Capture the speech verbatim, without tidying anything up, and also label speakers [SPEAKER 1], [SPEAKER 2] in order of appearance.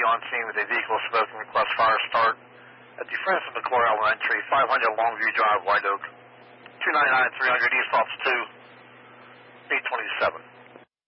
[SPEAKER 1] on scene with a vehicle smoking. Request fire start at the Francis McClure Elementary, five hundred Longview Drive, White Oak. two nine nine three hundred East Office two, eight twenty-seven.